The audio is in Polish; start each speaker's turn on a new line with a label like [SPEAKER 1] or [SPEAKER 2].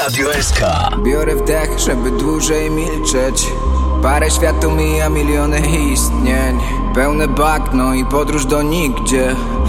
[SPEAKER 1] Radio SK.
[SPEAKER 2] Biorę wdech, żeby dłużej milczeć. Parę świat to mija miliony istnień. Pełne bagno i podróż do nigdzie.